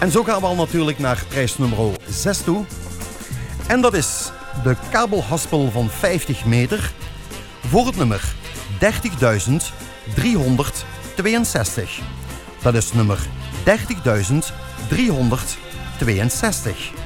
En zo gaan we al natuurlijk naar prijs nummer 6 toe. En dat is de kabelhaspel van 50 meter voor het nummer 30.362. Dat is nummer 30.362.